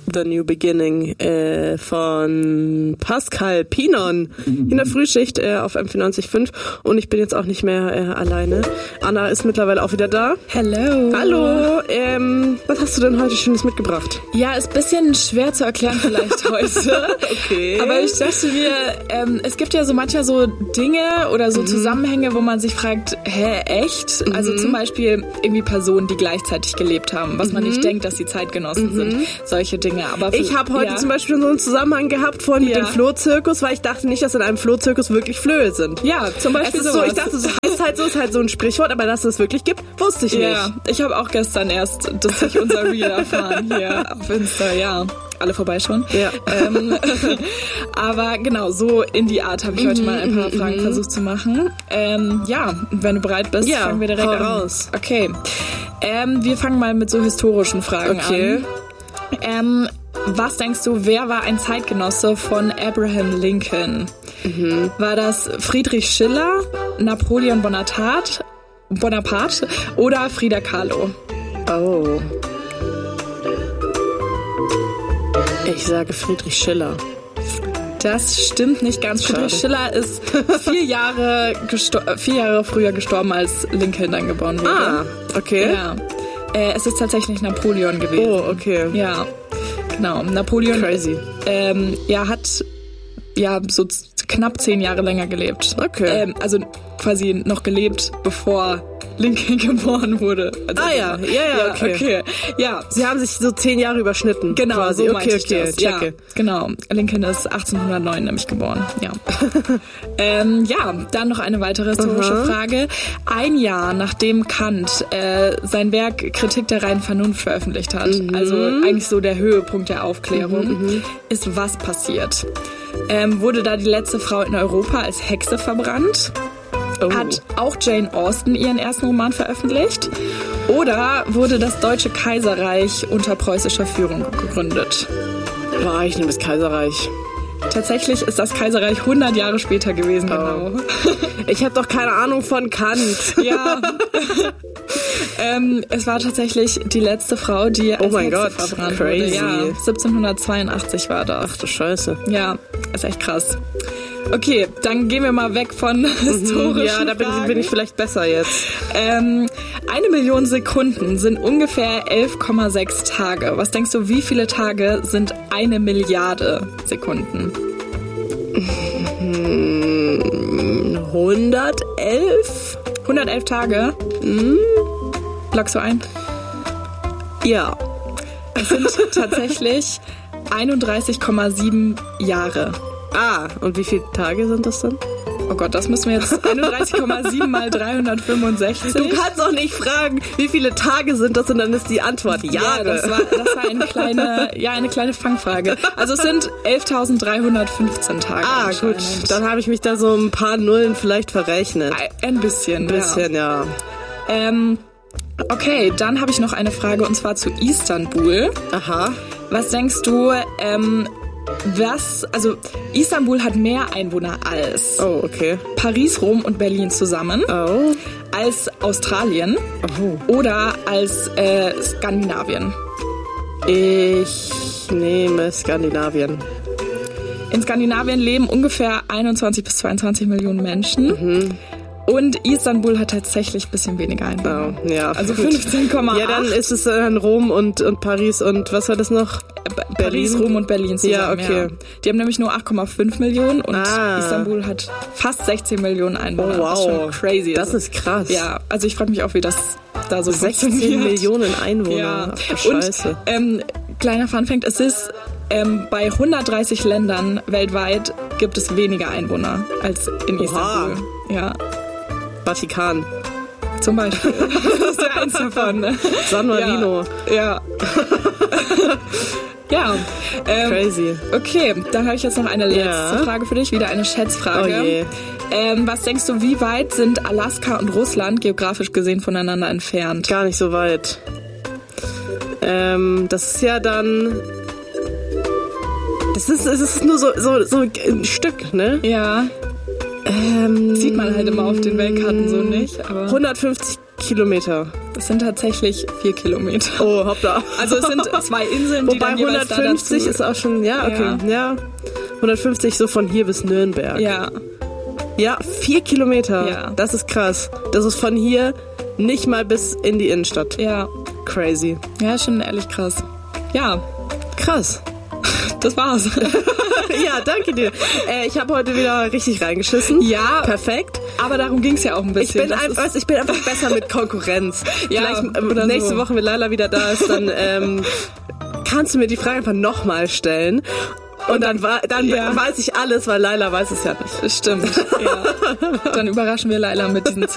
The New Beginning von Pascal Pinon in der Frühschicht auf M94.5 und ich bin jetzt auch nicht mehr alleine. Anna ist mittlerweile auch wieder da. Hello. Hallo. Was hast du denn heute Schönes mitgebracht? Ja, ist ein bisschen schwer zu erklären vielleicht heute. Okay. Aber ich dachte mir, es gibt ja so manchmal so Dinge oder so Zusammenhänge, wo man sich fragt, echt? Also zum Beispiel irgendwie Personen, die gleichzeitig gelebt haben, was man nicht denkt, dass sie Zeitgenossen sind. Solche Dinge. Aber ich habe heute zum Beispiel so einen Zusammenhang gehabt vorhin mit dem Flohzirkus, weil ich dachte nicht, dass in einem Flohzirkus wirklich Flöhe sind. Ja, zum Beispiel so. Ich dachte, so ist halt so ein Sprichwort, aber dass es wirklich gibt, wusste ich nicht. Ja, ich habe auch gestern erst durch unser Reel erfahren hier auf Insta, ja. Alle vorbeischauen. Ja. Aber genau, so in die Art habe ich heute mal ein paar Fragen versucht zu machen. Ja, wenn du bereit bist, fangen wir direkt an. Raus. Okay. Wir fangen mal mit so historischen Fragen an. Was denkst du, wer war ein Zeitgenosse von Abraham Lincoln? War das Friedrich Schiller, Napoleon Bonaparte oder Frida Kahlo? Oh. Ich sage Friedrich Schiller. Das stimmt nicht ganz. Friedrich Schiller ist 4 Jahre früher gestorben, als Lincoln dann geboren wurde. Ah, okay. Ja. Es ist tatsächlich Napoleon gewesen. Oh, okay. Ja, genau. Napoleon Crazy. Hat so knapp 10 Jahre länger gelebt. Okay. Also quasi noch gelebt, bevor Lincoln geboren wurde. Also okay. Ja. Sie haben sich so 10 Jahre überschnitten. Genau, quasi. so meinte ich das. Checke. Ja, genau. Lincoln ist 1809 nämlich geboren. Ja. Dann noch eine weitere historische Frage. Ein Jahr nachdem Kant sein Werk Kritik der reinen Vernunft veröffentlicht hat, also eigentlich so der Höhepunkt der Aufklärung, ist was passiert? Wurde da die letzte Frau in Europa als Hexe verbrannt? Oh. Hat auch Jane Austen ihren ersten Roman veröffentlicht? Oder wurde das Deutsche Kaiserreich unter preußischer Führung gegründet? Boah, ich nehme das Kaiserreich. Tatsächlich ist das Kaiserreich 100 Jahre später gewesen, genau. Ich habe doch keine Ahnung von Kant. Ja. Es war tatsächlich die letzte Frau, die als Hexe verbrannt wurde. Ja, 1782 war das. Ach du Scheiße. Ja, ist echt krass. Okay, dann gehen wir mal weg von historischen Ja, da bin ich vielleicht besser jetzt. 1 Million Sekunden sind ungefähr 11,6 Tage. Was denkst du, wie viele Tage sind 1 Milliarde Sekunden? 111? 111 Tage? Loggst du ein? Ja. Es sind tatsächlich 31,7 Jahre. Ah, und wie viele Tage sind das dann? Oh Gott, das müssen wir jetzt 31,7 mal 365. Du kannst auch nicht fragen, wie viele Tage sind das und dann ist die Antwort Jahre. Ja, das war eine kleine Fangfrage. Also es sind 11.315 Tage. Ah, gut. Dann habe ich mich da so ein paar Nullen vielleicht verrechnet. Ein bisschen. Ja. Okay, dann habe ich noch eine Frage und zwar zu Istanbul. Aha. Was denkst du, Istanbul hat mehr Einwohner als Paris, Rom und Berlin zusammen, als Australien oder als Skandinavien? Ich nehme Skandinavien. In Skandinavien leben ungefähr 21 bis 22 Millionen Menschen. Und Istanbul hat tatsächlich ein bisschen weniger Einwohner. Oh, ja. Also 15,8. Ja, dann ist es Rom und Paris und was war das noch? Paris, Rom und Berlin zusammen. Ja, okay. Ja. Die haben nämlich nur 8,5 Millionen und Istanbul hat fast 16 Millionen Einwohner. Oh, wow. Das ist schon crazy. Das ist krass. Ja, also ich frage mich auch, wie das da so 16 Millionen Einwohner. Ja. Ach, Scheiße. Und kleiner Funfact, es ist bei 130 Ländern weltweit gibt es weniger Einwohner als in Istanbul. Ja. Vatikan. Zum Beispiel. Das ist der eins davon. San Marino. Ja. Ja. Crazy. Okay, dann habe ich jetzt noch eine letzte Frage für dich. Wieder eine Schätzfrage. Oh je. Was denkst du, wie weit sind Alaska und Russland geografisch gesehen voneinander entfernt? Gar nicht so weit. Das ist ja dann... Es ist nur so ein Stück, ne? Ja. Sieht man halt immer auf den Weltkarten so nicht. Aber 150 Kilometer. Das sind tatsächlich 4 Kilometer. Oh, hoppla. Also es sind 2 Inseln, die wobei dann jeweils 150 ist auch schon, ja, okay, ja. 150 so von hier bis Nürnberg. Ja. Ja, 4 Kilometer. Ja. Das ist krass. Das ist von hier nicht mal bis in die Innenstadt. Ja. Crazy. Ja, schon ehrlich krass. Ja. Krass. Das war's. Ja, danke dir. Ich habe heute wieder richtig reingeschissen. Ja. Perfekt. Aber darum ging's ja auch ein bisschen. Ich bin einfach besser mit Konkurrenz. Ja, vielleicht nächste Woche, wenn Laila wieder da ist, dann kannst du mir die Frage einfach nochmal stellen. Und dann weiß ich alles, weil Laila weiß es ja nicht. Stimmt, ja. Dann überraschen wir Laila mit diesen 10